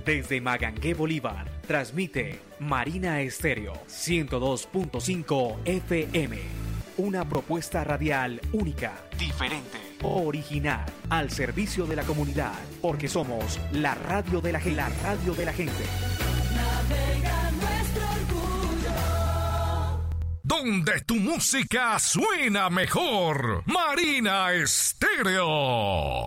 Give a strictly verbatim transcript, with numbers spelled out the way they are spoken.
Desde Magangué, Bolívar, transmite Marina Estéreo ciento dos punto cinco F M. Una propuesta radial única, diferente, original, al servicio de la comunidad, porque somos la radio de la gente. La radio de la gente. Navega nuestro orgullo. Donde tu música suena mejor. Marina Estéreo.